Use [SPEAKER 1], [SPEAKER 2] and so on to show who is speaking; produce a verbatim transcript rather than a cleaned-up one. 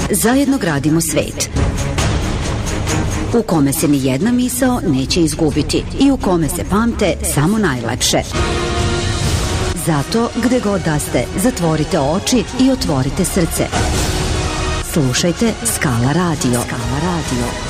[SPEAKER 1] Zajedno gradimo svet u kome se ni jedna misao neće izgubiti i u kome se pamte samo najlepše. Zato, gde god da ste, zatvorite oči i otvorite srce. Slušajte Skala Radio. Skala Radio.